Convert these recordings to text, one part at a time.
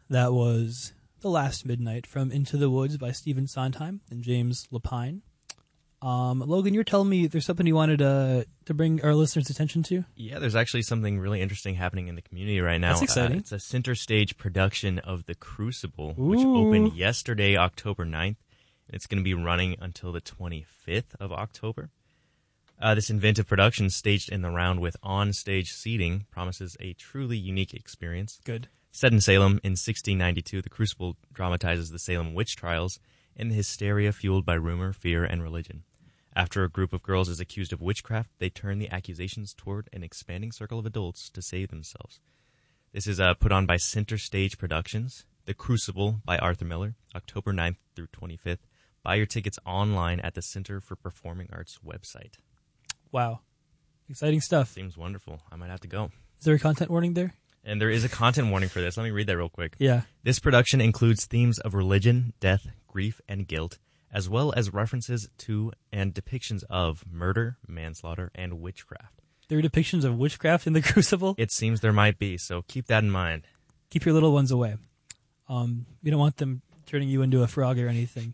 That was The Last Midnight from Into the Woods by Stephen Sondheim and James Lapine. Logan, you're telling me there's something you wanted to bring our listeners' attention to? Yeah, there's actually something really interesting happening in the community right now. That's exciting. It's a center stage production of The Crucible, Ooh. which opened yesterday, October 9th. And it's going to be running until the 25th of October. This inventive production, staged in the round with on-stage seating, promises a truly unique experience. Good. Set in Salem in 1692, The Crucible dramatizes the Salem witch trials and the hysteria fueled by rumor, fear, and religion. After a group of girls is accused of witchcraft, they turn the accusations toward an expanding circle of adults to save themselves. This is put on by Center Stage Productions. The Crucible by Arthur Miller, October 9th through 25th. Buy your tickets online at the Center for Performing Arts website. Wow. Exciting stuff. Seems wonderful. I might have to go. Is there a content warning there? And there is a content warning for this. Let me read that real quick. Yeah. This production includes themes of religion, death, grief, and guilt, as well as references to and depictions of murder, manslaughter, and witchcraft. There are depictions of witchcraft in The Crucible? It seems there might be, so keep that in mind. Keep your little ones away. You don't want them turning you into a frog or anything.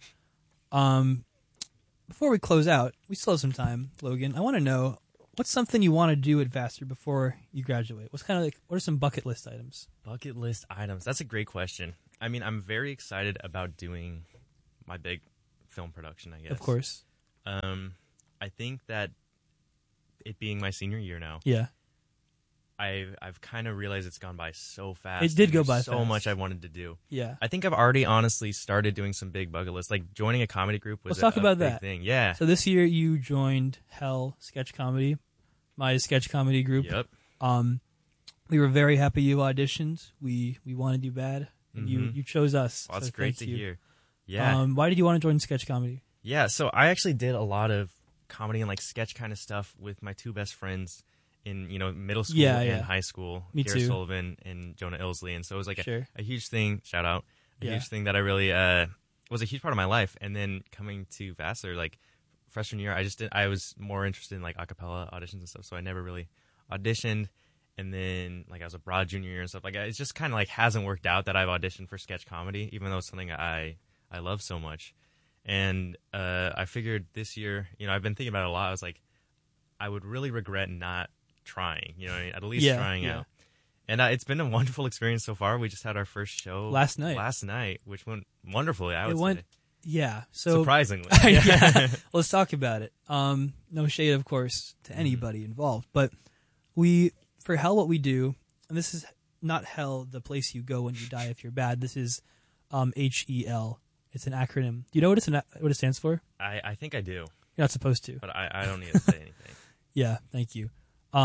Before we close out, we still have some time, Logan. I want to know, what's something you want to do at Vassar before you graduate? What are some bucket list items? Bucket list items. That's a great question. I mean, I'm very excited about doing my big film production, I guess. Of course. I think that it being my senior year now, Yeah. I've kind of realized it's gone by so fast. It did go by so fast. much I wanted to do. Yeah. I think I've already honestly started doing some big bucket lists. Like joining a comedy group was Let's talk about big that. thing. Yeah. So this year you joined Hell Sketch Comedy, my sketch comedy group. Yep. We were very happy you auditioned. We wanted you bad, and you chose us. Well, that's so great thank to you. hear. Yeah. Why did you want to join sketch comedy? Yeah, so I actually did a lot of comedy and like sketch kind of stuff with my two best friends in middle school and high school. Me Gary too. Sullivan and Jonah Ilsley, and so it was like Sure. a huge thing. Shout out, Yeah. huge thing that I really was a huge part of my life. And then coming to Vassar, like freshman year, I was more interested in like a cappella auditions and stuff, so I never really auditioned. And then like I was abroad junior year and stuff like that. It just kind of like hasn't worked out that I've auditioned for sketch comedy, even though it's something I love so much. And I figured this year, I've been thinking about it a lot. I was like, I would really regret not trying, at least trying out. And it's been a wonderful experience so far. We just had our first show Last night, which went wonderfully, I would say. Yeah. So Surprisingly. yeah. Let's talk about it. No shade, of course, to anybody involved, but for Hell, what we do, and this is not Hell, the place you go when you die if you're bad. This is HEL. It's an acronym. Do you know what it stands for? I think I do. You're not supposed to. But I don't need to say anything. Yeah, thank you.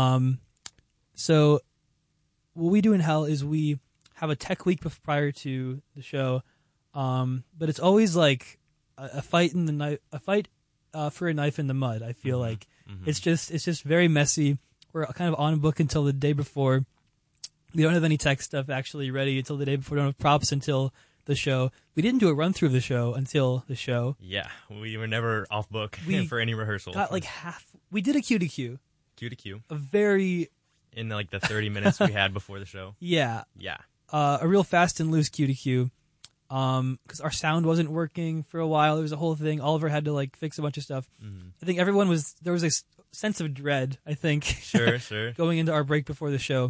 So what we do in Hell is we have a tech week prior to the show, but it's always like a fight for a knife in the mud. I feel like it's just very messy. We're kind of on book until the day before. We don't have any tech stuff actually ready until the day before. We don't have props until the show. We didn't do a run through of the show until the show. Yeah, we were never off book for any rehearsal. Got like half. We did a Q to Q. Q to Q. A very in like the 30 minutes we had before the show. Yeah. Yeah. A real fast and loose Q to Q. Because our sound wasn't working for a while. It was a whole thing. Oliver had to like fix a bunch of stuff. I think there was a sense of dread, I think. Sure. Going into our break before the show.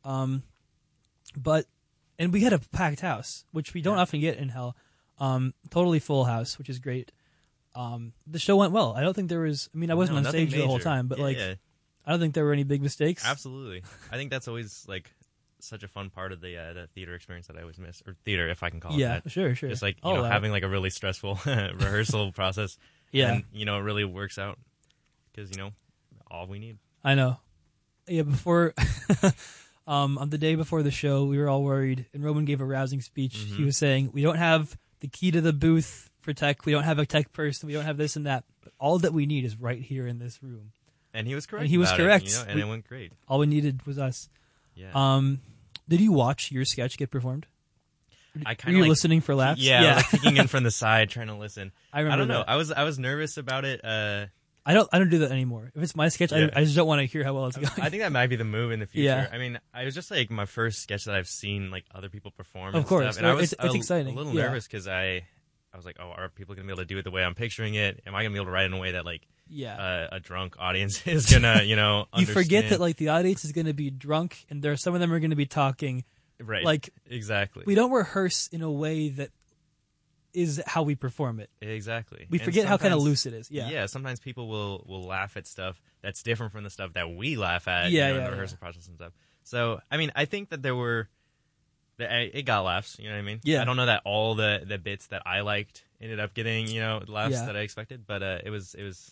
And we had a packed house, which we don't often get in Hell. Totally full house, which is great. The show went well. I don't think there was, I wasn't on stage the whole time, but I don't think there were any big mistakes. Absolutely. I think that's always like such a fun part of the theater experience that I always miss, or theater, if I can call it that. Yeah, sure. Just like, having like a really stressful rehearsal process. Yeah. And, it really works out because, all we need. I know. Yeah, before, on the day before the show, we were all worried, and Roman gave a rousing speech. He was saying, we don't have the key to the booth for tech. We don't have a tech person. We don't have this and that. But all that we need is right here in this room. And he was correct. And he was correct. And it went great. All we needed was us. Yeah. Did you watch your sketch get performed? Were you listening for laughs? Yeah. Like peeking in from the side, trying to listen. I remember. I don't know. I was nervous about it. I don't do that anymore. If it's my sketch, Yeah. I just don't want to hear how well it's going. I think that might be the move in the future. Yeah. I mean, I was just like my first sketch that I've seen like other people perform. Of and course. stuff. And I was It's exciting. a little Yeah. nervous because I was like, oh, are people gonna be able to do it the way I'm picturing it? Am I gonna be able to write it in a way that like a drunk audience is gonna you understand? forget that like the audience is going to be drunk, and some of them are going to be talking. Right. Like exactly. we don't rehearse in a way that is how we perform it. Exactly. We And forget how kind of sometimes- loose it is. Yeah. Yeah, sometimes people will laugh at stuff that's different from the stuff that we laugh at Yeah, in yeah, the rehearsal process and stuff. So, I mean, I think that it got laughs, you know what I mean? Yeah. I don't know that all the bits that I liked ended up getting, laughs Yeah. that I expected, but it was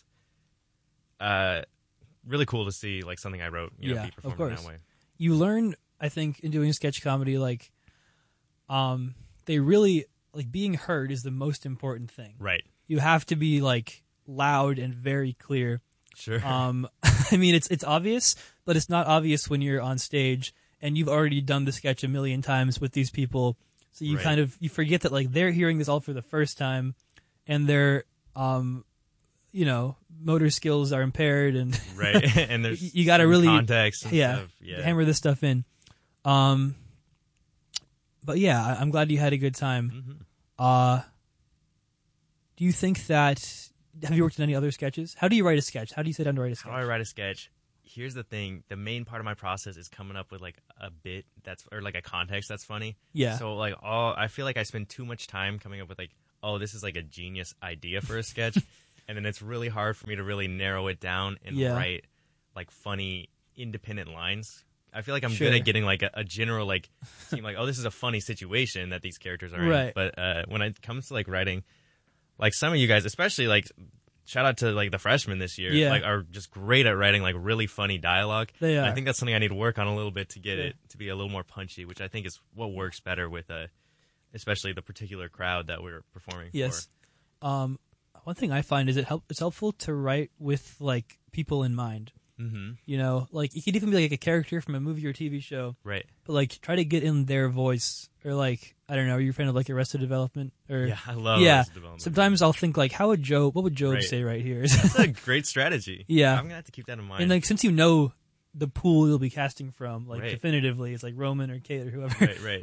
really cool to see like something I wrote, Yeah, be of performed in course. that way. You learn, I think, in doing sketch comedy, like, they really like being heard is the most important thing. Right. You have to be like loud and very clear. Sure. I mean, it's obvious, but it's not obvious when you're on stage and you've already done the sketch a million times with these people. So you Right. kind of you forget that like they're hearing this all for the first time, and their motor skills are impaired, and right. And there's you got to really context and yeah, stuff. Yeah. hammer this stuff in. But yeah, I'm glad you had a good time. Mhm. Do you think that have you worked in any other sketches? How do you write a sketch? How do you sit down to write a sketch? How do I write a sketch? Here's the thing. The main part of my process is coming up with like a bit or like a context that's funny. Yeah. So like I feel like I spend too much time coming up with like, oh, this is like a genius idea for a sketch. And then it's really hard for me to really narrow it down and Yeah. write like funny independent lines. I feel like I'm Sure. good at getting like a general like seem like, oh, this is a funny situation that these characters are in. Right. But when it comes to like writing, like some of you guys, especially like shout out to like the freshmen this year, Yeah. like are just great at writing like really funny dialogue. They And are. I think that's something I need to work on a little bit to get Yeah. it to be a little more punchy, which I think is what works better with especially the particular crowd that we're performing Yes. for. One thing I find is it's helpful to write with like people in mind. Mm-hmm. Like it could even be like a character from a movie or TV show, Right. but like try to get in their voice, or like I don't know, are you a fan of like Arrested Development? Or Yeah, I love yeah. Arrested Development. Sometimes I'll think like, what would Job Right. say right here? That's a great strategy. Yeah. I'm gonna have to keep that in mind. And like since you know the pool you'll be casting from, like Right. definitively, it's like Roman or Kate or whoever. right.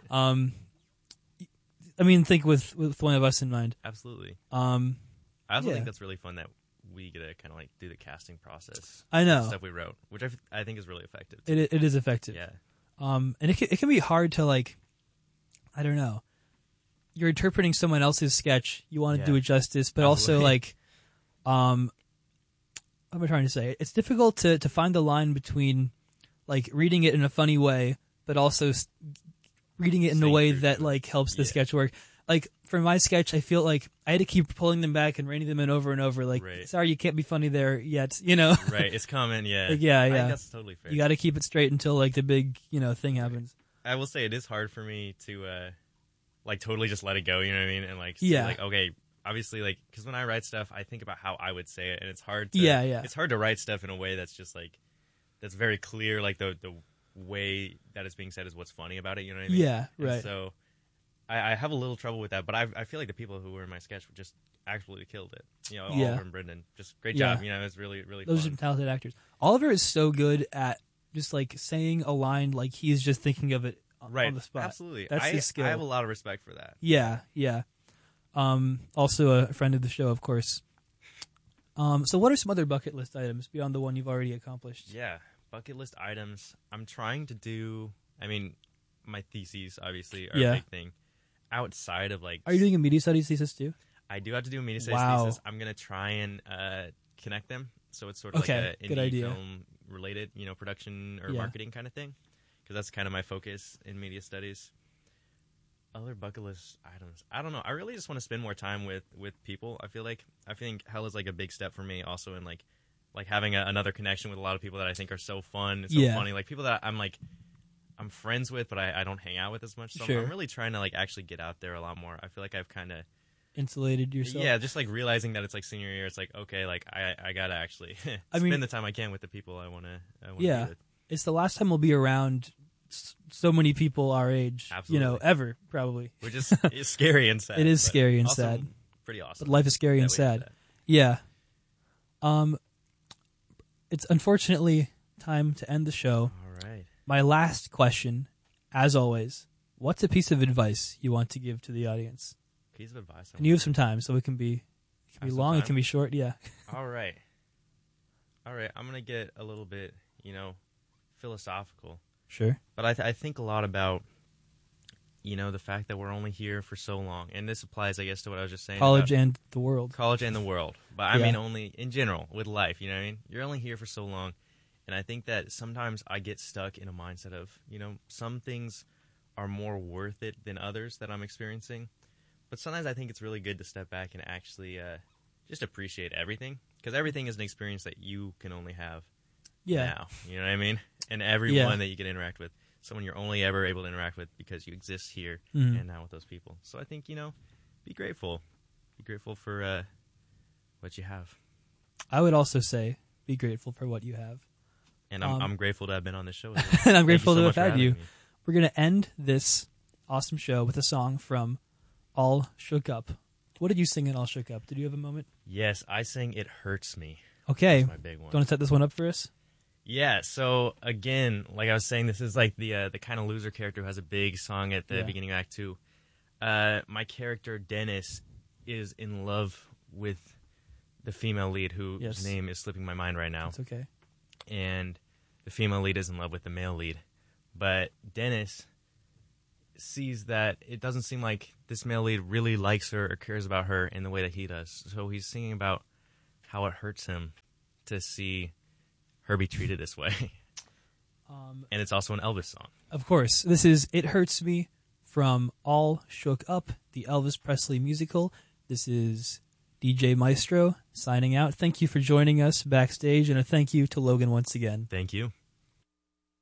I mean, think with one of us in mind. Absolutely. Um, I also Yeah. think that's really fun that we get to kind of like do the casting process. I know. Stuff we wrote, which I think is really effective. it is effective. Yeah. And it can be hard to like, I don't know. You're interpreting someone else's sketch. You want to Yeah. do it justice, but also Absolutely. like, what am I trying to say? It's difficult to find the line between like reading it in a funny way, but also reading it in a Staying way true that to it. like helps the Yeah. sketch work. Like for my sketch, I feel like I had to keep pulling them back and reining them in over and over. Like, Right. sorry, you can't be funny there yet. Right. It's coming. Yeah. Like, yeah, I yeah. think that's totally fair. You got to keep it straight until like the big thing happens. I will say it is hard for me to like totally just let it go. You know what I mean? And like, say, Yeah. like okay, obviously, like because when I write stuff, I think about how I would say it, and it's hard. To, Yeah. It's hard to write stuff in a way that's just like that's very clear. Like the way that it's being said is what's funny about it. You know what I mean? Yeah, And right. so I have a little trouble with that, but I feel like the people who were in my sketch just absolutely killed it. Yeah. Oliver and Brendan, just great Yeah. job. You know, it was really really Those fun. are talented actors. Oliver is so good at just like saying a line like he's just thinking of it right on the spot. Absolutely, That's his skill. I have a lot of respect for that. Yeah. Also a friend of the show, of course. So what are some other bucket list items beyond the one you've already accomplished? Yeah, bucket list items. I'm trying to do. I mean, my theses obviously are Yeah. a big thing. Outside of like, Are you doing a media studies thesis too? I do have to do a media studies Wow. thesis. I'm gonna try and connect them, so it's sort of Okay, like a good indie idea. film related, production or Yeah. marketing kind of thing, because that's kind of my focus in media studies. Other bucket list items. I don't know. I really just want to spend more time with people. I think hell is like a big step for me, also in like having another connection with a lot of people that I think are so fun and so Yeah. funny. Like people that I'm friends with, but I don't hang out with as much. So Sure. I'm really trying to like actually get out there a lot more. I feel like I've kind of Insulated yourself. yeah, just like realizing that it's like senior year. It's like okay, like I gotta actually I spend mean- the time I can with the people I wanna Yeah. be with. It's the last time we'll be around so many people our age. Absolutely. Ever probably. Which is it's scary and sad. It is but scary and also sad. Pretty awesome. But life is scary and that we have sad. that. Yeah. it's unfortunately time to end the show. All right. My last question, as always, what's a piece of advice you want to give to the audience? Piece of advice. And you have some time, so it can be long, it can be short. Yeah. All right. I'm gonna get a little bit, philosophical. Sure. But I think a lot about, the fact that we're only here for so long, and this applies, I guess, to what I was just saying. College and the world. But I mean, only in general with life. You know what I mean? You're only here for so long, and I think that sometimes I get stuck in a mindset of, some things are more worth it than others that I'm experiencing. But sometimes I think it's really good to step back and actually just appreciate everything, because everything is an experience that you can only have now. You know what I mean? And everyone that you can interact with, someone you're only ever able to interact with because you exist here and now with those people. So I think, be grateful. Be grateful for what you have. I would also say be grateful for what you have. And I'm grateful to have been on this show. And I'm grateful to have had you. We're going to end this awesome show with a song from All Shook Up. What did you sing in All Shook Up? Did you have a moment? Yes, I sang It Hurts Me. Okay. That's my big one. Do you want to set this one up for us? Yeah, so again, like I was saying, this is like the kind of loser character who has a big song at the beginning of Act 2. My character, Dennis, is in love with the female lead, whose name is slipping my mind right now. That's okay. And the female lead is in love with the male lead. But Dennis sees that it doesn't seem like this male lead really likes her or cares about her in the way that he does. So he's singing about how it hurts him to see her be treated this way. And it's also an Elvis song. Of course. This is It Hurts Me from All Shook Up, the Elvis Presley musical. This is DJ Maestro signing out. Thank you for joining us backstage, and a thank you to Logan once again. Thank you.